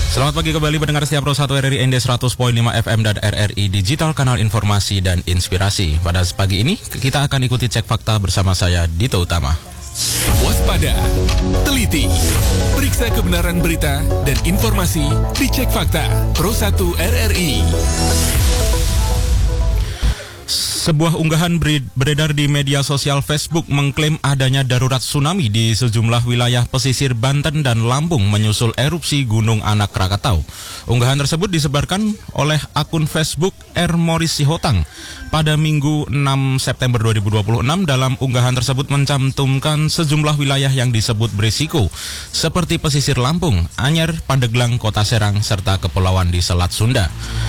Selamat pagi kembali pendengar setia Pro 1 RRI ND 100.5 FM dan RRI Digital, kanal informasi dan inspirasi. Pada pagi ini kita akan ikuti cek fakta bersama saya Dito Utama. Waspada, teliti, periksa kebenaran berita dan informasi di Cek Fakta Pro 1 RRI. Sebuah unggahan beredar di media sosial Facebook mengklaim adanya darurat tsunami di sejumlah wilayah pesisir Banten dan Lampung menyusul erupsi Gunung Anak Krakatau. Unggahan tersebut disebarkan oleh akun Facebook R. Morris Sihotang pada Minggu 6 September 2026. Dalam unggahan tersebut mencantumkan sejumlah wilayah yang disebut berisiko, seperti pesisir Lampung, Anyer, Pandeglang, Kota Serang, serta kepulauan di Selat Sunda.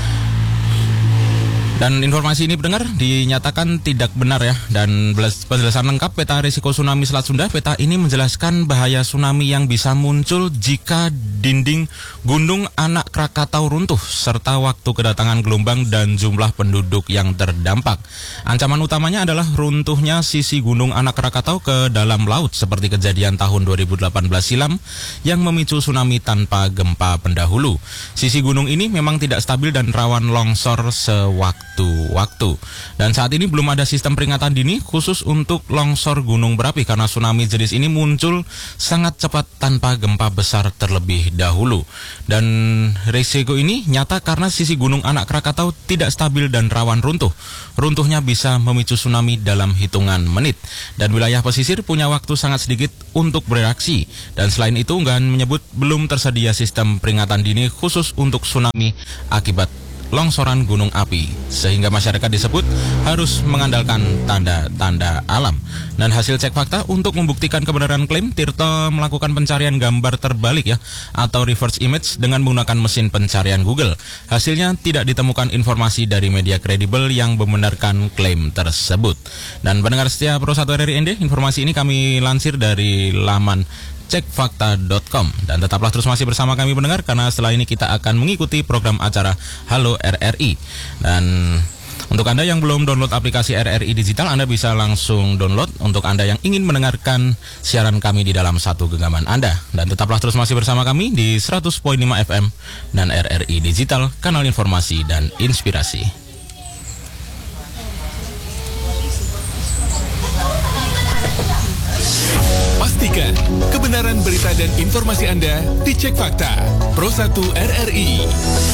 Dan informasi ini pendengar dinyatakan tidak benar ya. Dan penjelasan lengkap peta risiko tsunami Selat Sunda. Peta ini menjelaskan bahaya tsunami yang bisa muncul jika dinding Gunung Anak Krakatau runtuh, serta waktu kedatangan gelombang dan jumlah penduduk yang terdampak. Ancaman utamanya adalah runtuhnya sisi Gunung Anak Krakatau ke dalam laut, seperti kejadian tahun 2018 silam yang memicu tsunami tanpa gempa pendahulu. Sisi gunung ini memang tidak stabil dan rawan longsor sewaktu-waktu. Dan saat ini belum ada sistem peringatan dini khusus untuk longsor gunung berapi karena tsunami jenis ini muncul sangat cepat tanpa gempa besar terlebih dahulu. Dan risiko ini nyata karena sisi Gunung Anak Krakatau tidak stabil dan rawan runtuh. Runtuhnya bisa memicu tsunami dalam hitungan menit. Dan wilayah pesisir punya waktu sangat sedikit untuk bereaksi. Dan selain itu unggahan menyebut belum tersedia sistem peringatan dini khusus untuk tsunami akibat longsoran gunung api, sehingga masyarakat disebut harus mengandalkan tanda-tanda alam. Dan hasil cek fakta untuk membuktikan kebenaran klaim, Tirto melakukan pencarian gambar terbalik ya, atau reverse image dengan menggunakan mesin pencarian Google. Hasilnya tidak ditemukan informasi dari media kredibel yang membenarkan klaim tersebut. Dan pendengar setia Pro 1 RRI ND, informasi ini kami lansir dari laman cekfakta.com. Dan tetaplah terus masih bersama kami pendengar, karena setelah ini kita akan mengikuti program acara Halo RRI. Dan untuk Anda yang belum download aplikasi RRI Digital, Anda bisa langsung download untuk Anda yang ingin mendengarkan siaran kami di dalam satu genggaman Anda. Dan tetaplah terus masih bersama kami di 100.5 FM dan RRI Digital, kanal informasi dan inspirasi. Pastikan kebenaran berita dan informasi Anda di Cek Fakta Pro 1 RRI.